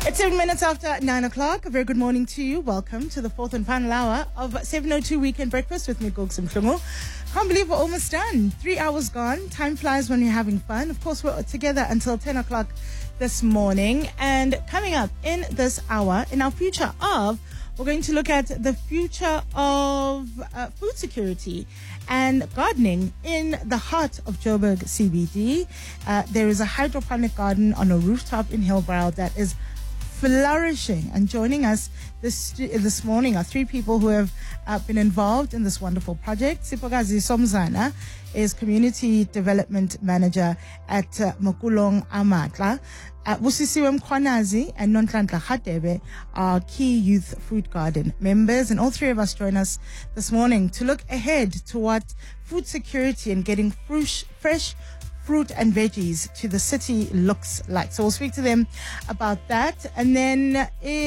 It's 7 minutes after 9 o'clock. A very good morning to you. Welcome to the fourth and final hour of 702 Weekend Breakfast with me, Gogs Mhlungu. Can't believe we're almost done. 3 hours gone. Time flies when you're having fun. Of course, we're together until 10 o'clock this morning. And coming up in this hour, in our future of, we're going to look at the future of food security and gardening in the heart of Joburg CBD. There is a hydroponic garden on a rooftop in Hillbrow that is flourishing. And joining us this morning are three people who have been involved in this wonderful project. Sipokazi Somzana is Community Development Manager at Makulong Amatla. Busisiwe Mkhwanazi and Nonhlanhla Khatebe are key youth food garden members, and all three of us join us this morning to look ahead to what food security and getting fresh fruit and veggies to the city looks like. So we'll speak to them about that. And then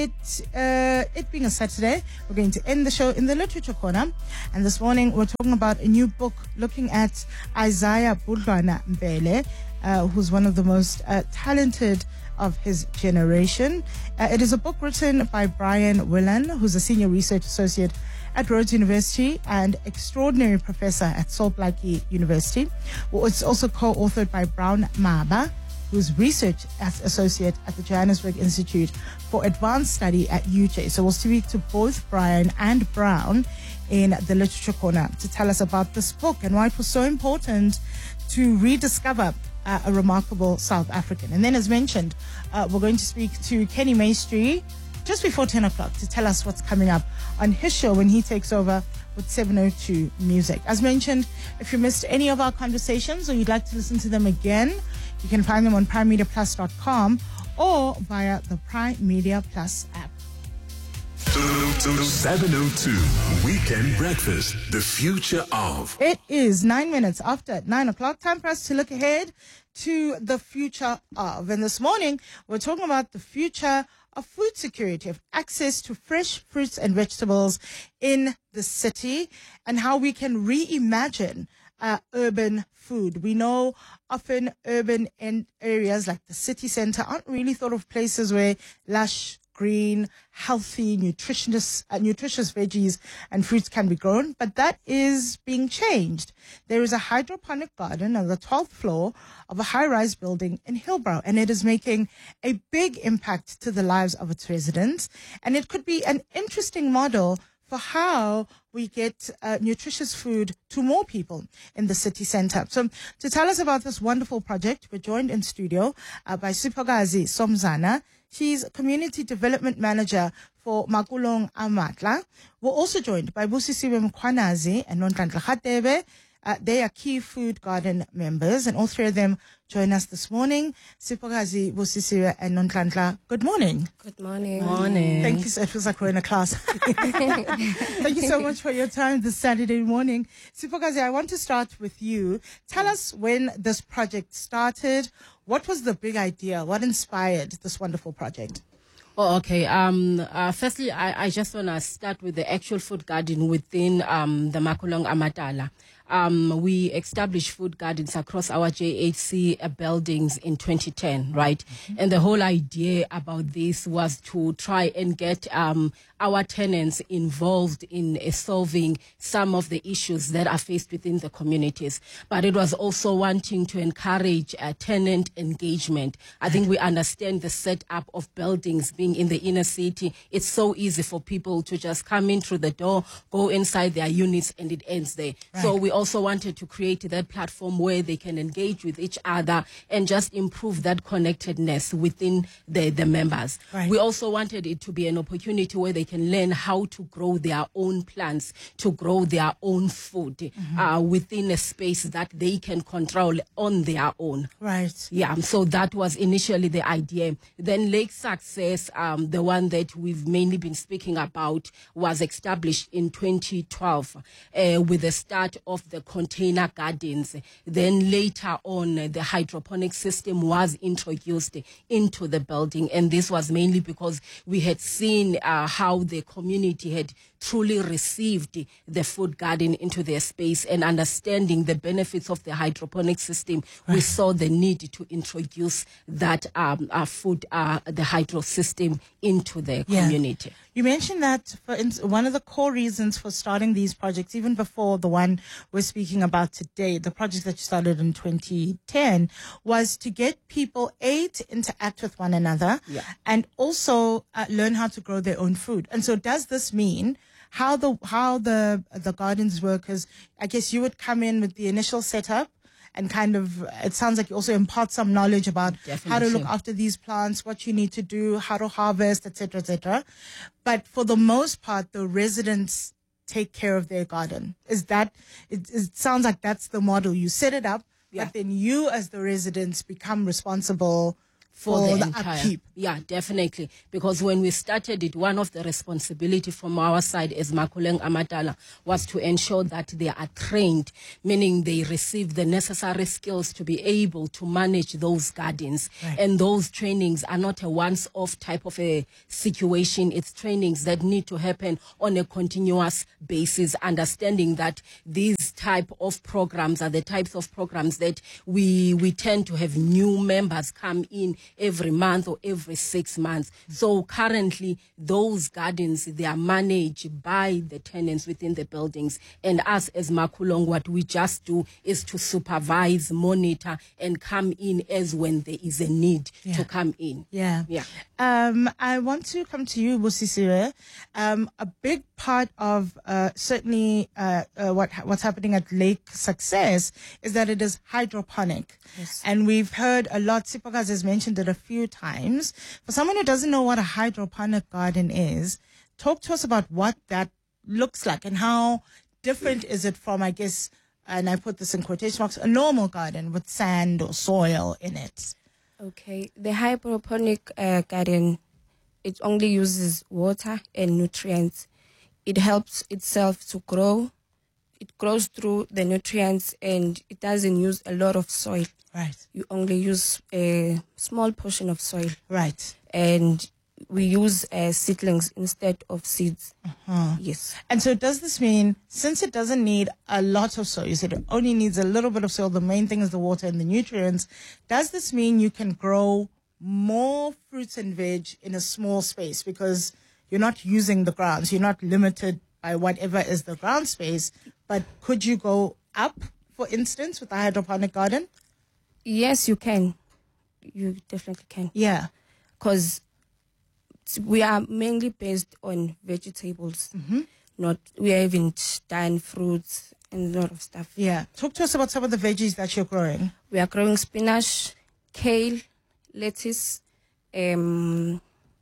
it being a Saturday, we're going to end the show in the literature corner. And this morning we're talking about a new book looking at Isaiah Budlwana Mbele, who's one of the most talented of his generation. It is a book written by Brian Willan, who's a senior research associate at Rhodes University and extraordinary professor at Salt Lake University. Well, it's also co-authored by Brown Maba, who's research associate at the Johannesburg Institute for Advanced Study at UJ. So we'll speak to both Brian and Brown in the Literature Corner to tell us about this book and why it was so important to rediscover a remarkable South African. And then, as mentioned, we're going to speak to Kenny Maestri just before 10 o'clock to tell us what's coming up on his show when he takes over with 702 Music. As mentioned, if you missed any of our conversations or you'd like to listen to them again, you can find them on primemediaplus.com or via the Prime Media Plus app. 702 Weekend Breakfast, the future of. It is 9 minutes after 9 o'clock. Time for us to look ahead to the future of. And this morning, we're talking about the future of food security, of access to fresh fruits and vegetables in the city, and how we can reimagine urban food. We know often urban areas like the city center aren't really thought of places where lush, green, healthy, nutritious veggies and fruits can be grown, but that is being changed. There is a hydroponic garden on the 12th floor of a high-rise building in Hillbrow, and it is making a big impact to the lives of its residents. And it could be an interesting model for how we get nutritious food to more people in the city center. So to tell us about this wonderful project, we're joined in studio by Sipokazi Somzana. She's Community Development Manager for Makulong Amatla. We're also joined by Busisiwe Mkhwanazi and Nonhlanhla Khatebe. They are key food garden members, and all three of them join us this morning. Sipokazi, Busisiwe, and Nonhlanhla, good morning. Good morning. Morning. Thank you. So it feels like we're in a class. Thank you so much for your time this Saturday morning. Sipokazi, I want to start with you. Tell us when this project started. What was the big idea? What inspired this wonderful project? Oh, okay. Firstly, I just want to start with the actual food garden within the Makulong Amatala. We established food gardens across our JHC buildings in 2010, right? Mm-hmm. And the whole idea about this was to try and get our tenants involved in solving some of the issues that are faced within the communities. But it was also wanting to encourage tenant engagement. I think we understand the setup of buildings being in the inner city. It's so easy for people to just come in through the door, go inside their units, and it ends there. Right. So we also wanted to create that platform where they can engage with each other and just improve that connectedness within the members. Right. We also wanted it to be an opportunity where they can learn how to grow their own plants, to grow their own food within a space that they can control on their own. Right. Yeah, so that was initially the idea. Then Lake Success, the one that we've mainly been speaking about, was established in 2012 with the start of the container gardens. Then later on, the hydroponic system was introduced into the building, and this was mainly because we had seen how the community had truly received the food garden into their space and understanding the benefits of the hydroponic system, we saw the need to introduce that the hydro system into the community. You mentioned that one of the core reasons for starting these projects, even before the one we're speaking about today, the project that you started in 2010, was to get people, to interact with one another and also learn how to grow their own food. And so does this mean how the gardens work? Because I guess you would come in with the initial setup and kind of, it sounds like you also impart some knowledge about how to look after these plants, what you need to do, how to harvest, etc., etc. But for the most part, the residents take care of their garden. Is that, it sounds like that's the model. You set it up, but then you as the residents become responsible for the upkeep. Yeah, definitely. Because when we started it, one of the responsibility from our side as Makhuleng Amatala was to ensure that they are trained, meaning they receive the necessary skills to be able to manage those gardens. And those trainings are not a once-off type of a situation. It's trainings that need to happen on a continuous basis, understanding that these type of programs are the types of programs that we tend to have new members come in every month or every 6 months. So currently those gardens, they are managed by the tenants within the buildings, and us as Makhulong, what we just do is to supervise, monitor, and come in as when there is a need to come in. I want to come to you, Busisire. A big part of certainly what's happening at Lake Success is that it is hydroponic. And we've heard a lot, Sipakazi has mentioned it a few times. For someone who doesn't know what a hydroponic garden is, talk to us about what that looks like and how different is it from, I guess, and I put this in quotation marks, a normal garden with sand or soil in it. Okay, the hydroponic garden, it only uses water and nutrients. It helps itself to grow. It grows through the nutrients, and it doesn't use a lot of soil. You only use a small portion of soil. And we use seedlings instead of seeds. Yes. And so does this mean, since it doesn't need a lot of soil, you said it only needs a little bit of soil, the main thing is the water and the nutrients, does this mean you can grow more fruits and veg in a small space because you're not using the grounds, you're not limited by whatever is the ground space, but could you go up, for instance, with a hydroponic garden? Yes, you can. You definitely can. Yeah. Because we are mainly based on vegetables. We haven't done fruits and a lot of stuff. Yeah. Talk to us about some of the veggies that you're growing. We are growing spinach, kale, lettuce. We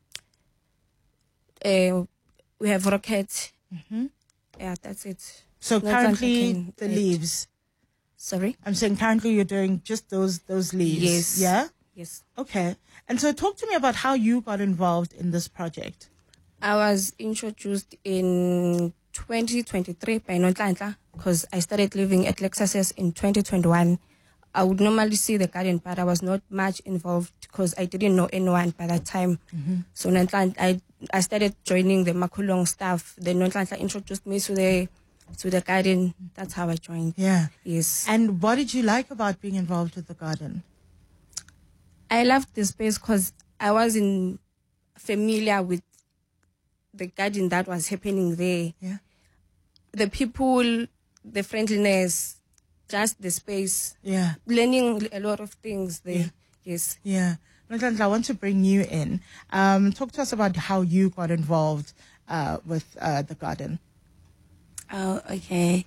have rocket. Yeah, that's it. So currently the leaves. Sorry? I'm saying currently you're doing just those leaves. Yes. Yeah? Yes. Okay. And so talk to me about how you got involved in this project. I was introduced in 2023 by Nonhlanhla because I started living at Lake Success in 2021. I would normally see the garden, but I was not much involved because I didn't know anyone by that time. So Nonhlanhla, I started joining the Makhulong staff. Then Nonhlanhla introduced me to the garden. That's how I joined. Yeah. Yes. And what did you like about being involved with the garden? I loved the space because I wasn't familiar with the garden that was happening there. Yeah. The people, the friendliness, just the space. Yeah. Learning a lot of things there. Yeah. Yes. Yeah. Nonhlanhla, I want to bring you in. Talk to us about how you got involved with the garden. Oh, okay.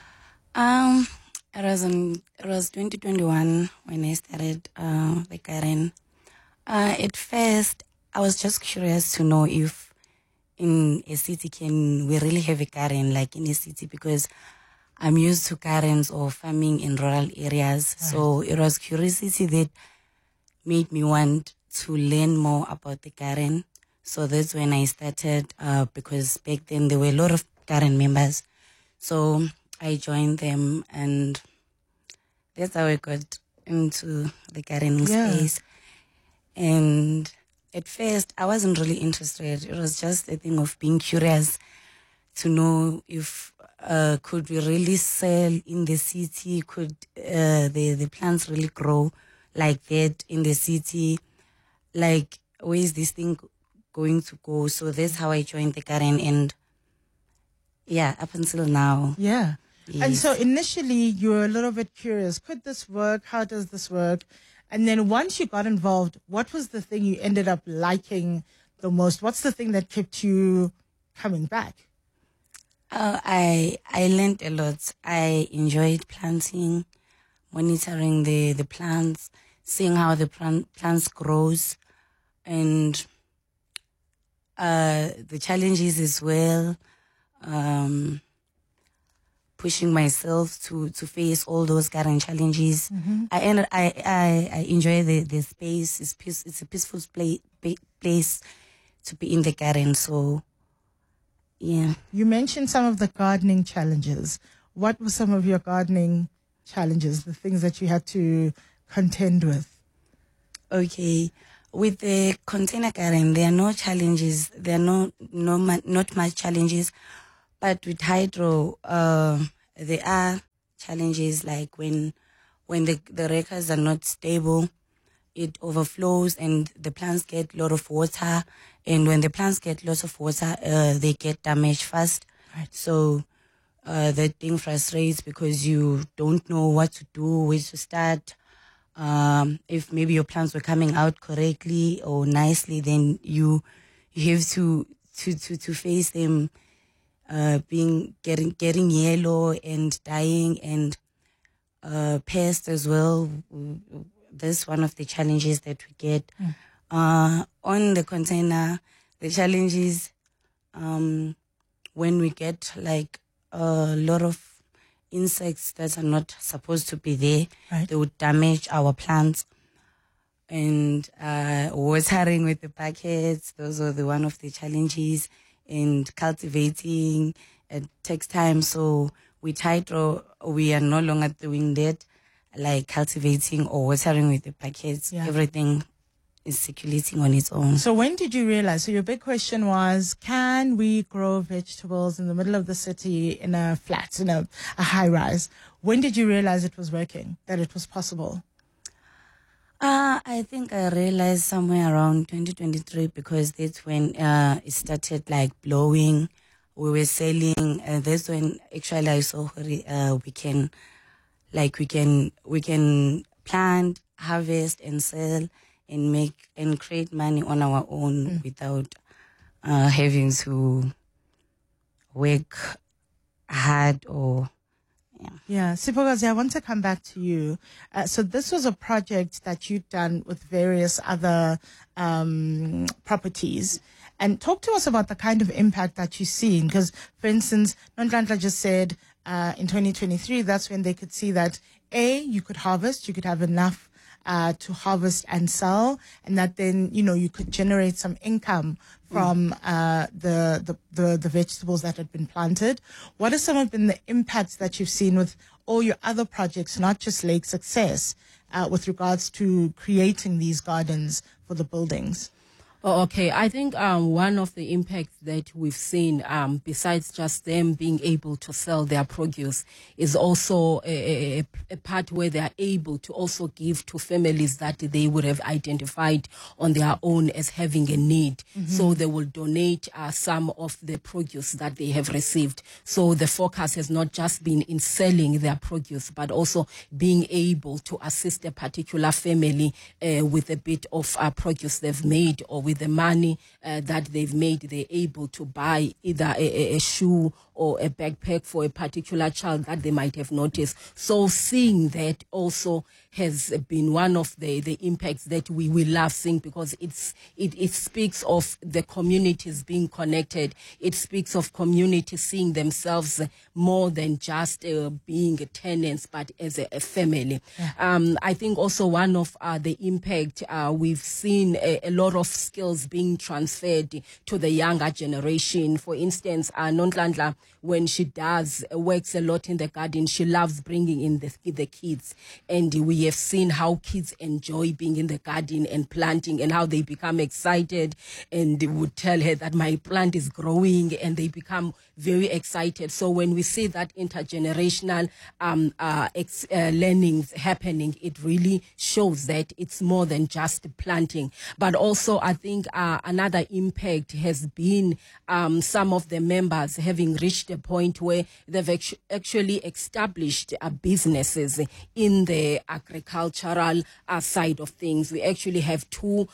It was 2021 when I started the garden. At first, I was just curious to know if in a city can we really have a garden like in a city, because I'm used to gardens or farming in rural areas. So it was curiosity that made me want to learn more about the garden. So that's when I started, because back then there were a lot of garden members. So I joined them, and that's how I got into the gardening space. And at first, I wasn't really interested. It was just a thing of being curious, to know if could we really sell in the city? Could the plants really grow like that in the city? Like, where is this thing going to go? So that's how I joined the garden, and yeah, up until now. Yeah. Yes. And so initially you were a little bit curious. Could this work? How does this work? And then once you got involved, what was the thing you ended up liking the most? What's the thing that kept you coming back? I learned a lot. I enjoyed planting, monitoring the plants, seeing how the plants grows, and the challenges as well. Pushing myself to face all those garden challenges. I enjoy the space. It's a peaceful place to be in the garden. So, yeah. You mentioned some of the gardening challenges. What were some of your gardening challenges, the things that you had to contend with? Okay. With the container garden, there are no challenges. There are not much challenges. But with hydro, there are challenges, like when the rekas are not stable, it overflows and the plants get a lot of water. And when the plants get lots of water, they get damaged fast. Right. So that thing frustrates because you don't know what to do, where to start. If maybe your plants were coming out correctly or nicely, then you have to face them getting yellow and dying, and pests as well. That's one of the challenges that we get. On the container, the challenge is when we get like a lot of insects that are not supposed to be there. Right. They would damage our plants. And watering with the buckets, those are one of the challenges. And cultivating, it takes time. So with hydro, we are no longer doing that, like cultivating or watering with the buckets. Yeah. Everything is circulating on its own. So when did you realize? So your big question was, can we grow vegetables in the middle of the city in a flat, in a high rise? When did you realize it was working, that it was possible? I think I realized somewhere around 2023, because that's when it started like blowing. We were selling, and that's when actually I saw we can plant, harvest, and sell, and make and create money on our own without having to work hard or. Yeah, Sipokazi, I want to come back to you. So this was a project that you'd done with various other properties. And talk to us about the kind of impact that you've seen. Because, for instance, Nonhlanhla just said in 2023, that's when they could see that, A, you could harvest, you could have enough to harvest and sell, and that then, you could generate some income from the vegetables that had been planted. What are some of the impacts that you've seen with all your other projects, not just Lake Success, with regards to creating these gardens for the buildings? Oh, okay. I think one of the impacts that we've seen, besides just them being able to sell their produce, is also a part where they are able to also give to families that they would have identified on their own as having a need. So they will donate some of the produce that they have received. So the focus has not just been in selling their produce, but also being able to assist a particular family with a bit of produce they've made, or with the money that they've made, they're able to buy either a shoe or a backpack for a particular child that they might have noticed. So seeing that also has been one of the impacts that we love seeing, because it speaks of the communities being connected. It speaks of community seeing themselves more than just being tenants, but as a family. I think also one of the impact, we've seen a lot of skills skills being transferred to the younger generation. For instance, Nonhlanhla, when she works a lot in the garden, she loves bringing in the kids. And we have seen how kids enjoy being in the garden and planting, and how they become excited, and they would tell her that my plant is growing, and they become very excited. So when we see that intergenerational learnings happening, it really shows that it's more than just planting. But also, I think another impact has been some of the members having reached a point where they've actually established businesses in the agricultural side of things. We actually have two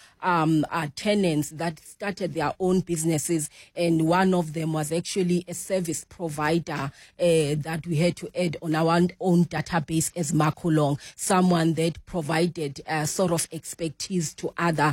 tenants that started their own businesses, and one of them was actually a service provider that we had to add on our own database as Makulong, someone that provided sort of expertise to other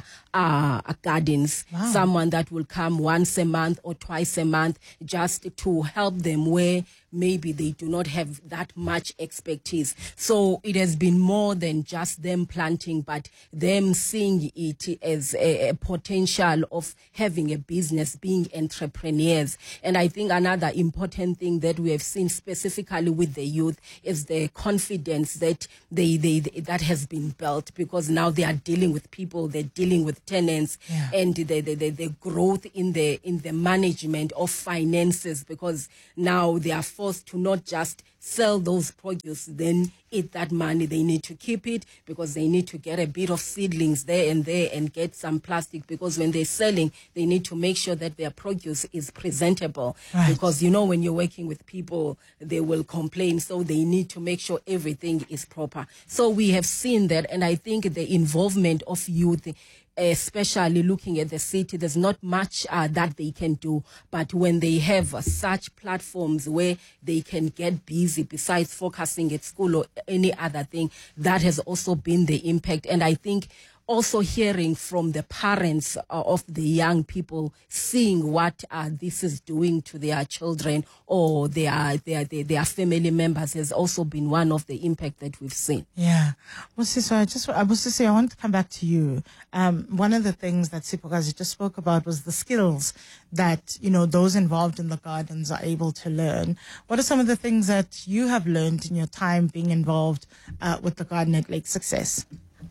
gardens. Wow. Someone that will come once a month or twice a month just to help them where maybe they do not have that much expertise. So it has been more than just them planting, but them seeing it as a potential of having a business, being entrepreneurs. And I think another important thing that we have seen specifically with the youth is the confidence that that has been built, because now they are dealing with people, they're dealing with tenants, Yeah. and the growth in the management of finances, because now they are forced to not just sell those produce, then eat that money. They need to keep it, because they need to get a bit of seedlings there and get some plastic, because when they're selling, they need to make sure that their produce is presentable. Right. Because, you know, when you're working with people, they will complain. So they need to make sure everything is proper. So we have seen that. And I think the involvement of youth, especially looking at the city, there's not much that they can do. But when they have such platforms where they can get busy besides focusing at school or any other thing, that has also been the impact. And I think also hearing from the parents of the young people, seeing what this is doing to their children or their family members, has also been one of the impact that we've seen. Yeah. Well, Siso, I want to come back to you. One of the things that Sipokazi just spoke about was the skills that, you know, those involved in the gardens are able to learn. What are some of the things that you have learned in your time being involved with the garden at Lake Success?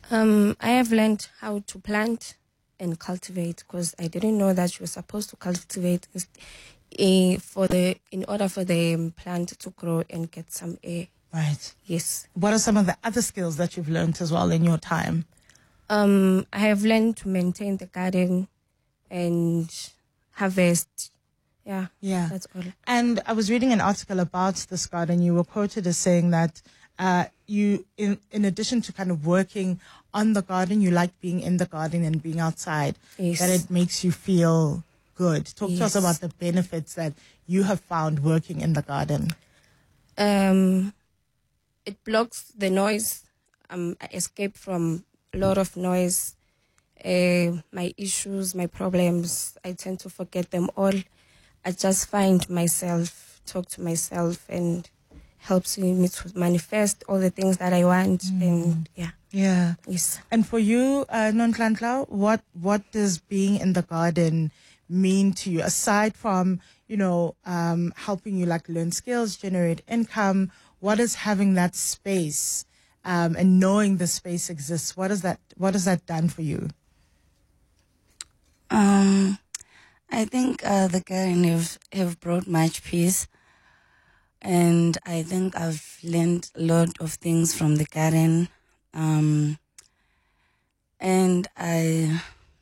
I have learned how to plant and cultivate, because I didn't know that you were supposed to cultivate in order for the plant to grow and get some air. Right. Yes. What are some of the other skills that you've learned as well in your time? I have learned to maintain the garden and harvest. Yeah. Yeah. That's all. And I was reading an article about this garden. You were quoted as saying that you, in addition to kind of working on the garden, you like being in the garden and being outside. Yes. That it makes you feel good. Talk to us Yes. about the benefits that you have found working in the garden. It blocks the noise. I escape from a lot of noise. My issues, my problems, I tend to forget them all. I just find myself, talk to myself, and helps me to manifest all the things that I want. And yeah. Yeah. Yes. And for you, Nonhlanhla, what does being in the garden mean to you, aside from, you know, helping you like learn skills, generate income? What is having that space and knowing the space exists? What has that done for you? I think the garden have brought much peace, and I think I've learned a lot of things from the garden, and I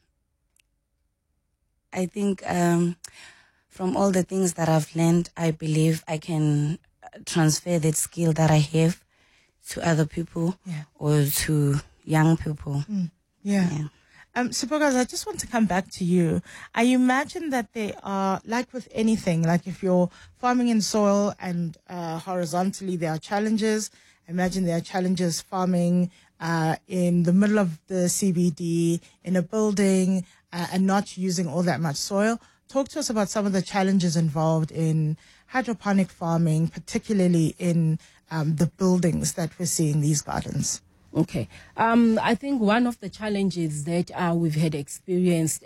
think from all the things that I've learned, I believe I can transfer that skill that I have to other people, Yeah. or to young people. Yeah. Yeah. Sipokazi, I just want to come back to you. I imagine that they are, like with anything, like if you're farming in soil and horizontally there are challenges. I imagine there are challenges farming in the middle of the CBD, in a building, and not using all that much soil. Talk to us about some of the challenges involved in hydroponic farming, particularly in the buildings that we're seeing these gardens. Okay. I think one of the challenges that we've had experienced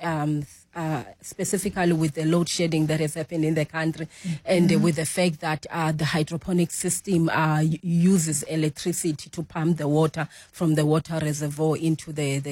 specifically with the load shedding that has happened in the country, and with the fact that the hydroponic system uses electricity to pump the water from the water reservoir into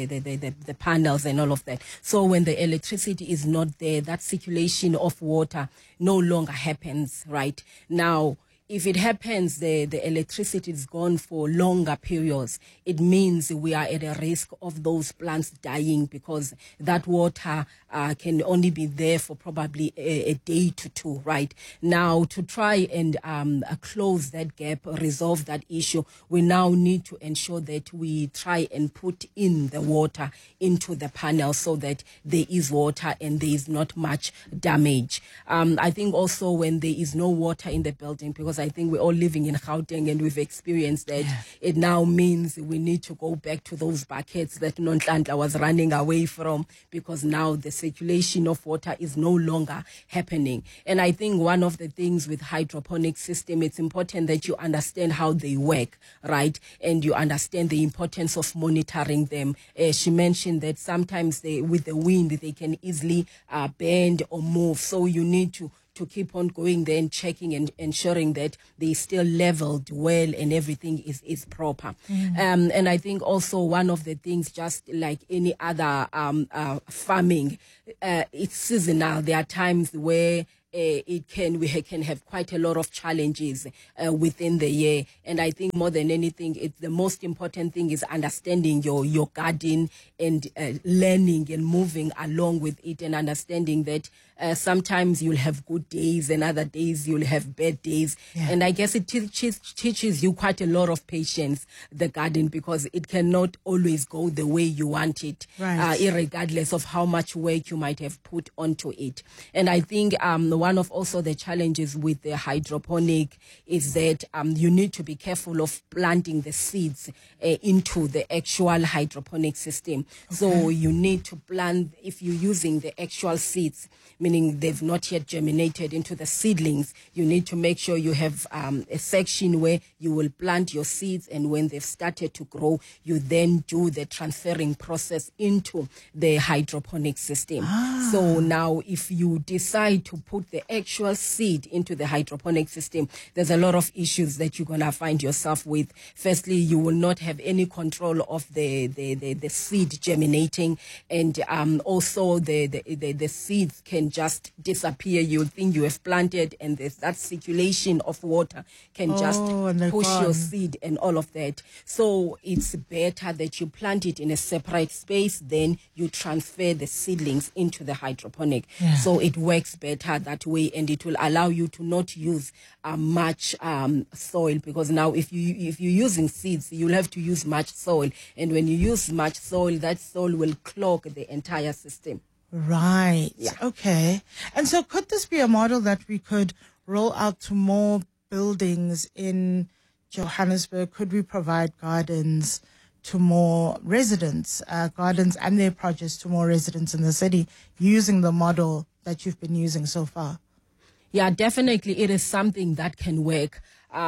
the panels and all of that. So when the electricity is not there, that circulation of water no longer happens, right? Now, if it happens, the electricity is gone for longer periods, it means we are at a risk of those plants dying, because that water can only be there for probably a day to two, right? Now, to try and close that gap, resolve that issue, we now need to ensure that we try and put in the water into the panel so that there is water and there is not much damage. I think also when there is no water in the building, because I think we're all living in Gauteng and we've experienced that, it now means we need to go back to those buckets that Nonhlanhla was running away from, because now the circulation of water is no longer happening. And I think one of the things with hydroponic system, it's important that you understand how they work, right? And you understand the importance of monitoring them. She mentioned that sometimes with the wind, they can easily bend or move. So you need to keep on going there and checking and ensuring that they still leveled well and everything is proper. And I think also one of the things, just like any other farming, it's seasonal. There are times where we can have quite a lot of challenges within the year. And I think more than anything, the most important thing is understanding your garden and learning and moving along with it, and understanding that sometimes you'll have good days and other days you'll have bad days. And I guess it teaches you quite a lot of patience, the garden, because it cannot always go the way you want it, irregardless of how much work you might have put onto it. And I think one of also the challenges with the hydroponic is that you need to be careful of planting the seeds into the actual hydroponic system. So you need to plant, if you're using the actual seeds, meaning they've not yet germinated into the seedlings, you need to make sure you have a section where you will plant your seeds, and when they've started to grow, you then do the transferring process into the hydroponic system. So now if you decide to put the actual seed into the hydroponic system, there's a lot of issues that you're going to find yourself with. Firstly, you will not have any control of the seed germinating, and also the seeds can just disappear. You think you have planted, and that circulation of water can just push your seed and all of that. So it's better that you plant it in a separate space, then you transfer the seedlings into the hydroponic. So it works better that way, and it will allow you to not use much soil, because now if you're using seeds, you'll have to use much soil, and when you use much soil, that soil will clog the entire system. Right. Okay. And so could this be a model that we could roll out to more buildings in Johannesburg? Could we provide gardens to more residents, gardens and their produce to more residents in the city, using the model that you've been using so far? Yeah, definitely it is something that can work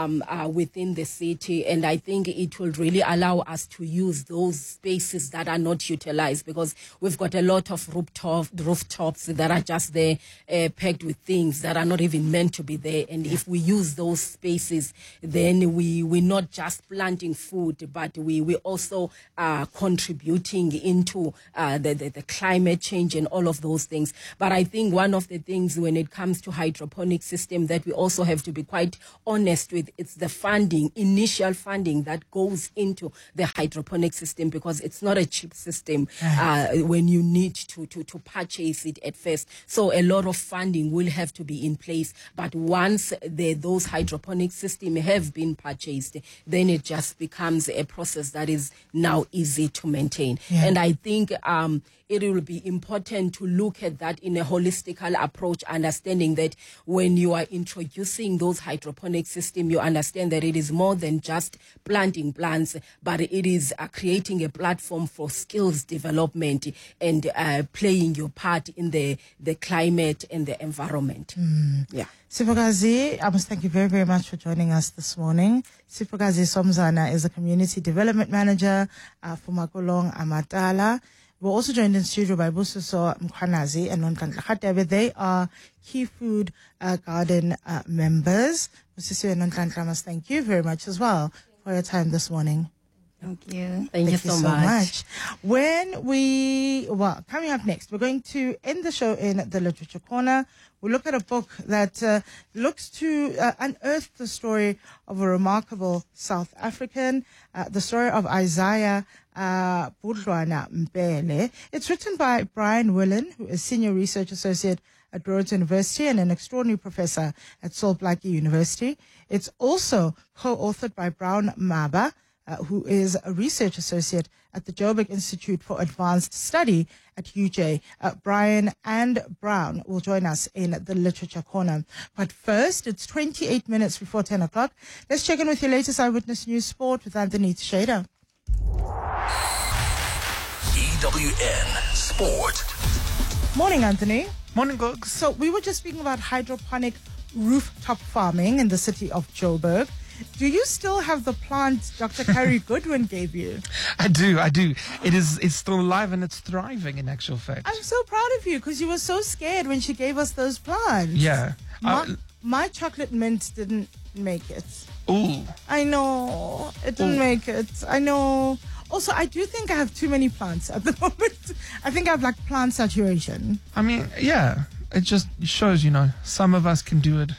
within the city, and I think it will really allow us to use those spaces that are not utilized, because we've got a lot of rooftops that are just there packed with things that are not even meant to be there. And if we use those spaces, then we're not just planting food, but we also contributing into the climate change and all of those things. But I think one of the things when it comes to hydroponic system that we also have to be quite honest with, it's the funding, initial funding that goes into the hydroponic system, because it's not a cheap system when you need to purchase it at first. So a lot of funding will have to be in place. But once those hydroponic systems have been purchased, then it just becomes a process that is now easy to maintain. And I think it will be important to look at that in a holistical approach, understanding that when you are introducing those hydroponic systems, you understand that it is more than just planting plants, but it is creating a platform for skills development and playing your part in the climate and the environment. Yeah. Sifokazi, I must thank you very, very much for joining us this morning. Sifokazi Somzana is a Community Development Manager for Makolong Amatala. We're also joined in studio by Bususo Mkhwanazi and Nonhlanhla Khatebe. They are Key Food Garden members. Bususo and Nonhlanhla, I must thank you very much as well for your time this morning. Thank you. Thank you so much. Coming up next, we're going to end the show in the Literature Corner. We'll look at a book that looks to unearth the story of a remarkable South African, the story of Isaiah Budlwana Mbele. It's written by Brian Willen, who is Senior Research Associate at Rhodes University and an extraordinary professor at Sol Plaatje University. It's also co-authored by Brown Maba, who is a research associate at the Joburg Institute for Advanced Study at UJ. Brian and Brown will join us in the Literature Corner. But first, it's 28 minutes before 10 o'clock. Let's check in with your latest Eyewitness News Sport with Anthony Tsheda. EWN Sport. Morning, Anthony. Morning, Gogs. So we were just speaking about hydroponic rooftop farming in the city of Joburg. Do you still have the plant Dr. Carrie Goodwin gave you? I do. It's still alive and it's thriving in actual fact. I'm so proud of you because you were so scared when she gave us those plants. Yeah. My chocolate mint didn't make it. Ooh. I know. It didn't make it. I know. Also, I do think I have too many plants at the moment. I think I have like plant saturation. I mean, yeah. It just shows, some of us can do it.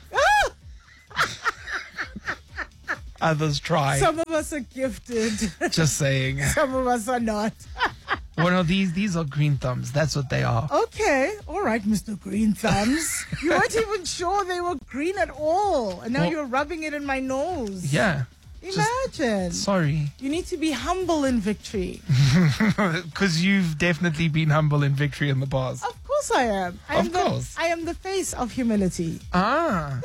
Others try. Some of us are gifted. Just saying. Some of us are not. Well, no, these are green thumbs. That's what they are. Okay. All right, Mr. Green Thumbs. You weren't even sure they were green at all. And now you're rubbing it in my nose. Yeah. Imagine. Sorry. You need to be humble in victory. Because you've definitely been humble in victory in the past. Of course I am. I am the face of humility. Ah.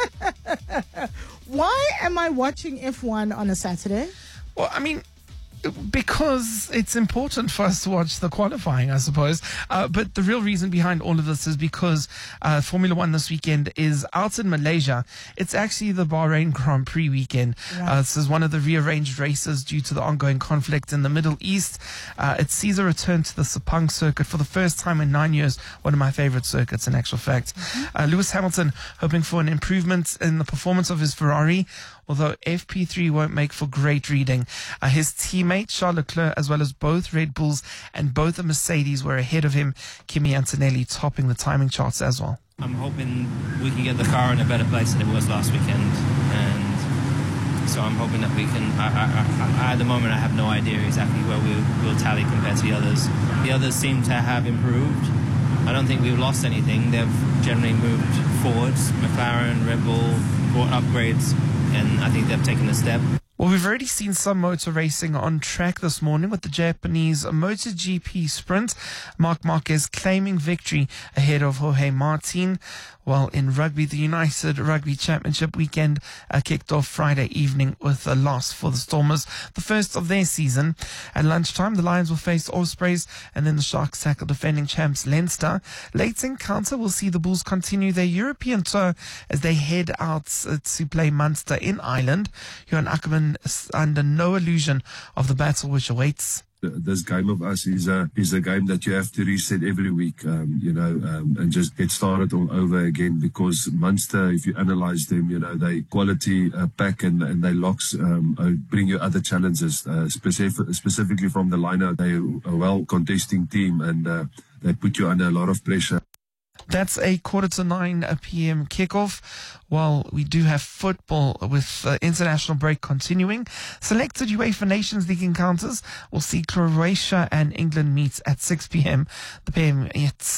Why am I watching F1 on a Saturday? Well, I mean, because it's important for us to watch the qualifying, I suppose. But the real reason behind all of this is because Formula One this weekend is out in Malaysia. It's actually the Bahrain Grand Prix weekend. Right. This is one of the rearranged races due to the ongoing conflict in the Middle East. It sees a return to the Sepang circuit for the first time in 9 years. One of my favorite circuits, in actual fact. Lewis Hamilton hoping for an improvement in the performance of his Ferrari, although FP3 won't make for great reading. His teammate, Charles Leclerc, as well as both Red Bulls and both the Mercedes were ahead of him, Kimi Antonelli topping the timing charts as well. I'm hoping we can get the car in a better place than it was last weekend. And so I'm hoping that we can... at the moment, I have no idea exactly where we'll tally compared to the others. The others seem to have improved. I don't think we've lost anything. They've generally moved forwards. McLaren, Red Bull brought upgrades, and I think they've taken a step. Well, we've already seen some motor racing on track this morning with the Japanese MotoGP sprint. Marc Marquez claiming victory ahead of Jorge Martin. Well, in rugby, the United Rugby Championship weekend kicked off Friday evening with a loss for the Stormers, the first of their season. At lunchtime, the Lions will face Ospreys, and then the Sharks tackle defending champs Leinster. Late encounter will see the Bulls continue their European tour as they head out to play Munster in Ireland. Johan Ackerman is under no illusion of the battle which awaits. This game of us is a game that you have to reset every week, and just get started all over again, because Munster, if you analyze them, they quality pack and they locks bring you other challenges, specifically from the line-out. They're a well contesting team, and they put you under a lot of pressure. That's a 8:45 p.m. kickoff. While we do have football with international break continuing, selected UEFA Nations League encounters will see Croatia and England meet at 6 p.m. The PM, it's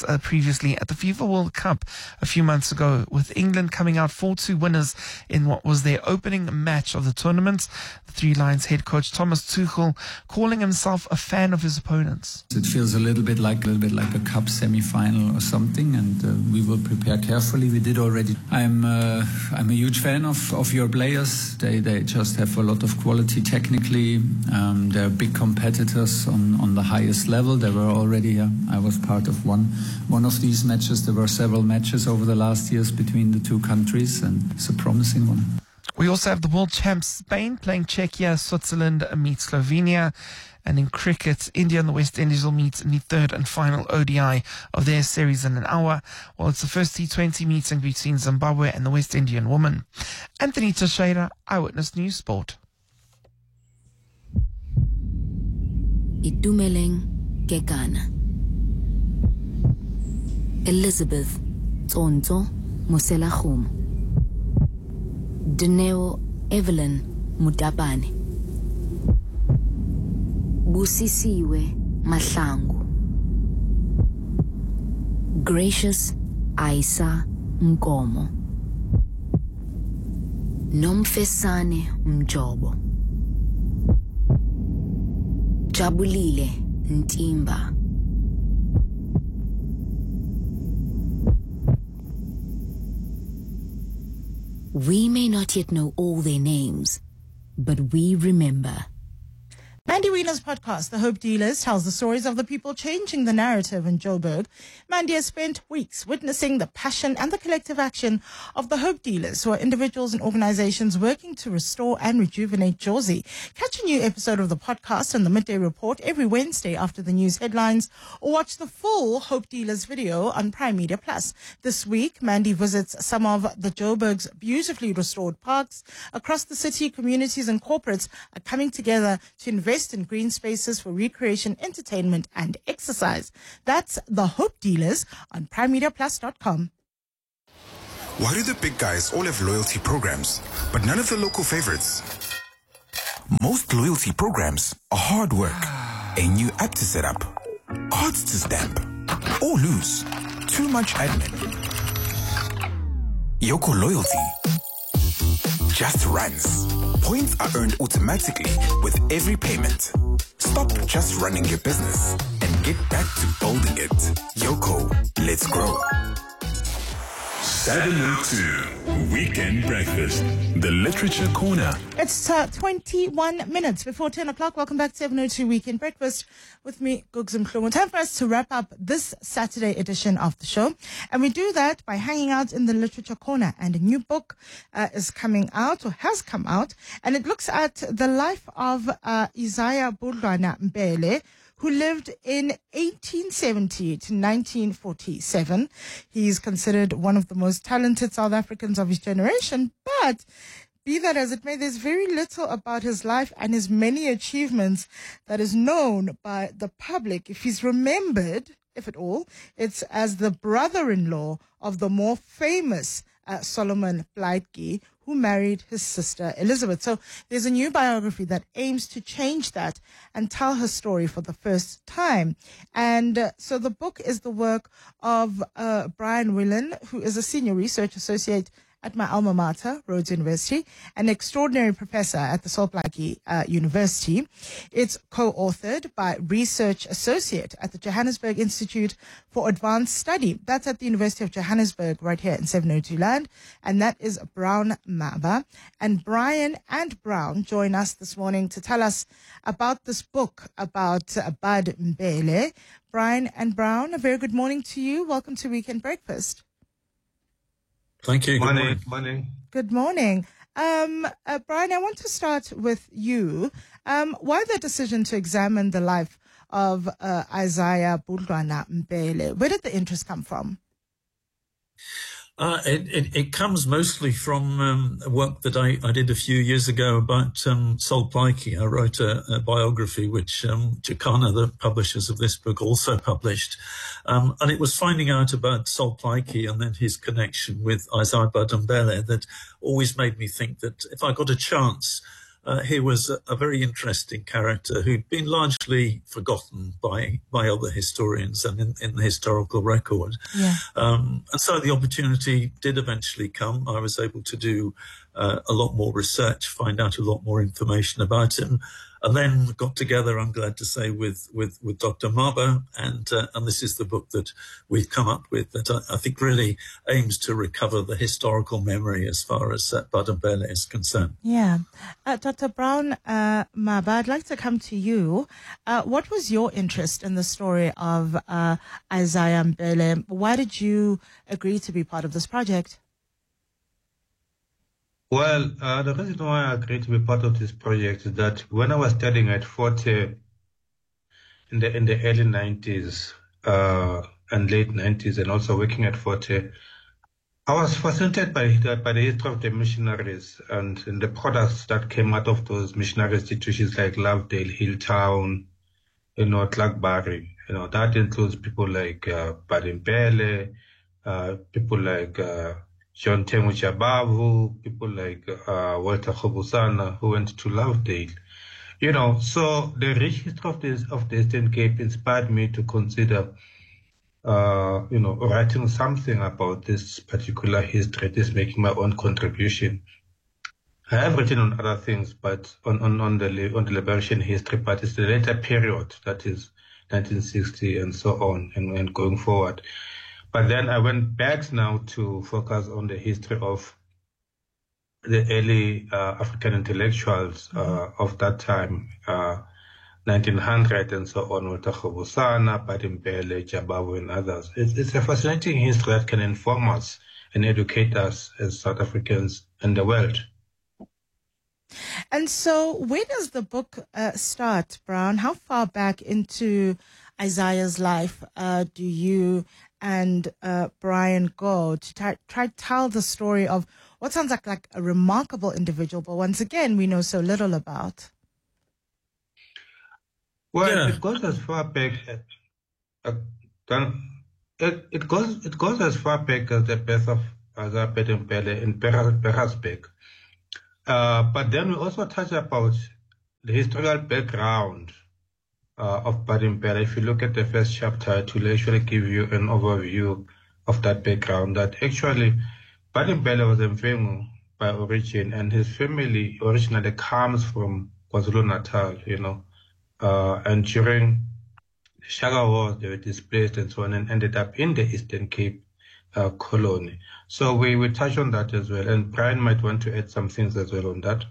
us previously at the FIFA World Cup a few months ago, with England coming out 4-2 winners in what was their opening match of the tournament. The Three Lions head coach Thomas Tuchel calling himself a fan of his opponents. It feels a little bit like a cup semi-final or something, and we will prepare carefully. We did already. I'm a huge fan of your players. They just have a lot of quality technically. They're big competitors on the highest level. They were already. I was part of one of these matches. There were several matches over the last years between the two countries, and it's a promising one. We also have the world champs Spain playing Czechia. Switzerland meet Slovenia. And in cricket, India and the West Indies will meet in the third and final ODI of their series in an hour. Well, it's the first T20 meeting between Zimbabwe and the West Indian woman. Anthony Teixeira, Eyewitness News Sport. Itumeleng Kekana. Elizabeth Tsonto Moselachum. Dineo Evelyn Mutapane. Busisiwe Mahlangu. Gracious Aisa Nkomo. Nomfesane Mjobo. Jabulile Ntimba. We may not yet know all their names, but we remember. Mandy Wiener's podcast, The Hope Dealers, tells the stories of the people changing the narrative in Joburg. Mandy has spent weeks witnessing the passion and the collective action of the Hope Dealers, who are individuals and organizations working to restore and rejuvenate Jozi. Catch a new episode of the podcast and the Midday Report every Wednesday after the news headlines, or watch the full Hope Dealers video on Prime Media Plus. This week, Mandy visits some of the Joburg's beautifully restored parks. Across the city, communities and corporates are coming together to invest in green spaces for recreation, entertainment and exercise. That's the Hope Dealers on PrimeMediaPlus.com. Why do the big guys all have loyalty programs, but none of the local favorites? Most loyalty programs are hard work, a new app to set up, cards to stamp, or lose, too much admin. Yoko Loyalty just runs. Points are earned automatically with every payment. Stop just running your business and get back to building it. Yoko, let's grow. 702 Weekend Breakfast, the Literature Corner. It's 21 minutes before 10 o'clock. Welcome back to 702 Weekend Breakfast with me, Gugs Mhlungu. Time for us to wrap up this Saturday edition of the show. And we do that by hanging out in the Literature Corner. And a new book is coming out, or has come out. And it looks at the life of Isaiah Budlwana Mbele, who lived in 1870 to 1947. He's considered one of the most talented South Africans of his generation, but be that as it may, there's very little about his life and his many achievements that is known by the public. If he's remembered, if at all, it's as the brother-in-law of the more famous Solomon Pleitjie, who married his sister Elizabeth. So there's a new biography that aims to change that and tell her story for the first time. And so the book is the work of Brian Willen, who is a senior research associate at my alma mater, Rhodes University, an extraordinary professor at the Sol Plaatje University. It's co-authored by research associate at the Johannesburg Institute for Advanced Study. That's at the University of Johannesburg, right here in 702 Land. And that is Brown Maba. And Brian and Brown join us this morning to tell us about this book about Bud Mbele. Brian and Brown, a very good morning to you. Welcome to Weekend Breakfast. Thank you. Morning. Good morning. Brian, I want to start with you. Why the decision to examine the life of Isaiah Budlwana Mbele? Where did the interest come from? It comes mostly from work that I did a few years ago about Sol Plaatje. I wrote a biography which Jacana, the publishers of this book, also published. And it was finding out about Sol Plaatje and then his connection with Isaiah Mbele that always made me think that if I got a chance, he was a very interesting character who'd been largely forgotten by other historians and in the historical record. Yeah. And so the opportunity did eventually come. I was able to do a lot more research, find out a lot more information about him, and then got together, I'm glad to say, with Dr. Mabo, and this is the book that we've come up with that I think really aims to recover the historical memory as far as Badombele is concerned. Yeah. Dr. Brown Mabo, I'd like to come to you. What was your interest in the story of Isaiah Mbele? Why did you agree to be part of this project? Well, the reason why I agreed to be part of this project is that when I was studying at Forte in the early 90s and late 90s, and also working at Forte, I was fascinated by the history of the missionaries and the products that came out of those missionary institutions like Lovedale, Hilltown, Clarkbarry. That includes people like Badombele, people like John Temu Jabavu, people like Walter Khobusana, who went to Lovedale. So the rich history of the Eastern Cape inspired me to consider, writing something about this particular history, just making my own contribution. I have written on other things, but on the liberation history, but it's the later period, that is 1960 and so on, and going forward. But then I went back now to focus on the history of the early African intellectuals of that time, 1900 and so on, Walter Khobusana, Badombele, Jabavu, and others. It's a fascinating history that can inform us and educate us as South Africans and the world. And so where does the book start, Brown? How far back into Isaiah's life do you and Brian go to try to tell the story of what sounds like a remarkable individual, but once again, we know so little about? Well, it goes as far back it goes as far back as the birth of Isaiah Badombele in Berasbeek. But then we also touch about the historical background of Badombele. If you look at the first chapter, it will actually give you an overview of that background, that actually Badombele was a Mfengu by origin, and his family originally comes from KwaZulu-Natal, and during the Shaka Wars, they were displaced and so on, and ended up in the Eastern Cape colony. So we touch on that as well, and Brian might want to add some things as well on that.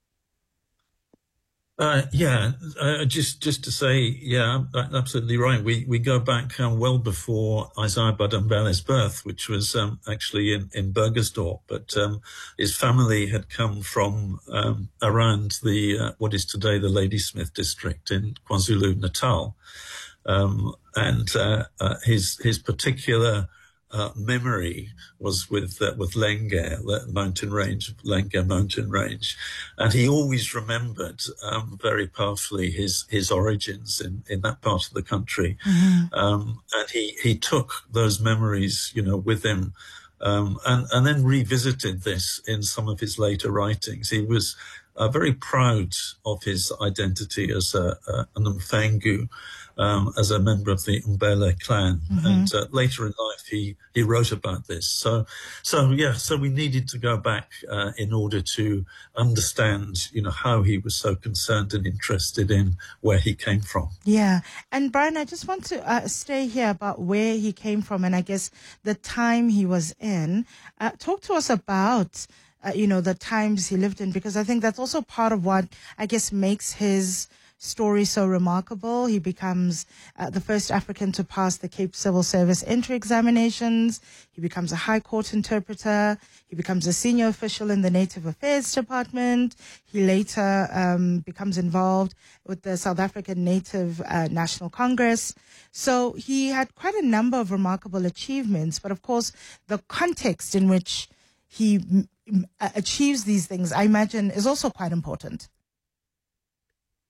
Just to say, absolutely right. We go back well before Isaiah Badombele's birth, which was actually in Burgersdorp, but his family had come from around the what is today the Ladysmith district in KwaZulu-Natal, and his particular memory was with Lenge, the mountain range, Lenge mountain range, and he always remembered very powerfully his origins in that part of the country, and he took those memories, with him, and then revisited this in some of his later writings. He was very proud of his identity as an Mfengu, as a member of the Mbele clan, and later in life he wrote about this. So we needed to go back in order to understand, how he was so concerned and interested in where he came from. Yeah, and Brian, I just want to stay here about where he came from, and I guess the time he was in. Talk to us about the times he lived in, because I think that's also part of what I guess makes his story so remarkable. He becomes the first African to pass the Cape Civil Service entry examinations. He becomes a High Court interpreter. He becomes a senior official in the Native Affairs Department. He later becomes involved with the South African Native National Congress. So he had quite a number of remarkable achievements, but of course the context in which he achieves these things, I imagine, is also quite important.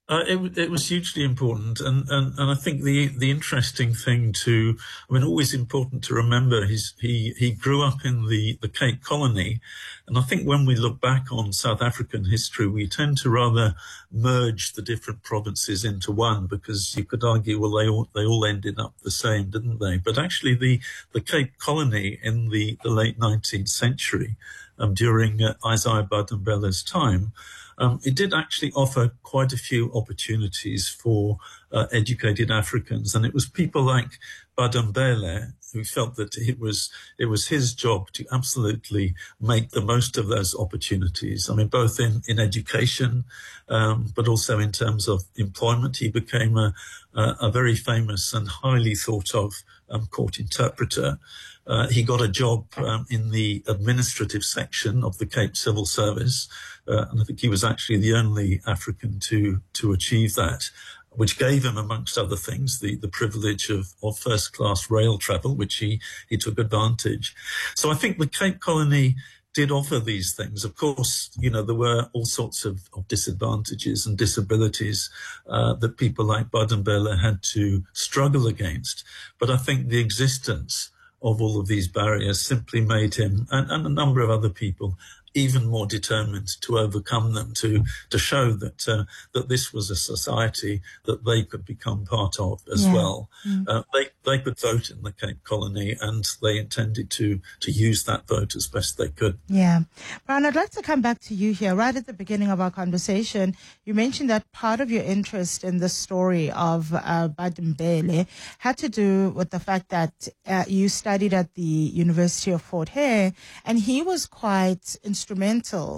It was hugely important, and I think the interesting thing always important to remember he grew up in the Cape Colony, and I think when we look back on South African history, we tend to rather merge the different provinces into one, because you could argue, well, they all ended up the same, didn't they? But actually, the Cape Colony in the late 19th century, during Isaiah Badumbele's time, it did actually offer quite a few opportunities for educated Africans, and it was people like Badumbele who felt that it was his job to absolutely make the most of those opportunities. I mean, both in education, but also in terms of employment. He became a very famous and highly thought of court interpreter. He got a job in the administrative section of the Cape Civil Service, and I think he was actually the only African to achieve that, which gave him, amongst other things, the privilege of first-class rail travel, which he took advantage. So I think the Cape Colony did offer these things. Of course, there were all sorts of disadvantages and disabilities that people like Badumbele had to struggle against. But I think the existence of all of these barriers simply made him and a number of other people even more determined to overcome them, to show that this was a society that they could become part of as well. They could vote in the Cape Colony, and they intended to use that vote as best they could. Yeah. Brian, I'd like to come back to you here. Right at the beginning of our conversation, you mentioned that part of your interest in the story of Badumbele had to do with the fact that you studied at the University of Fort Hare, and he was quite instrumental,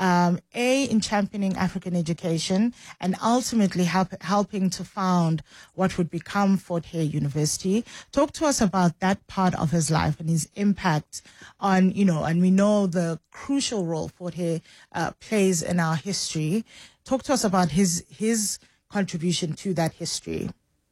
in championing African education and ultimately helping to found what would become Fort Hare University. Talk to us about that part of his life and his impact on, and we know the crucial role Fort Hare plays in our history. Talk to us about his contribution to that history.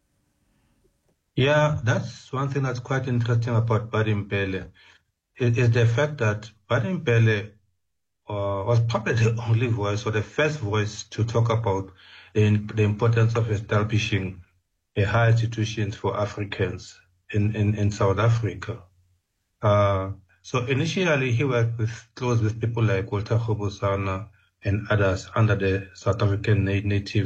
Yeah, that's one thing that's quite interesting about Badumbele, is the fact that Badumbele was probably the only voice, or the first voice, to talk about the importance of establishing higher institutions for Africans in South Africa. So initially he worked close with people like Walter Hobosana and others under the South African Native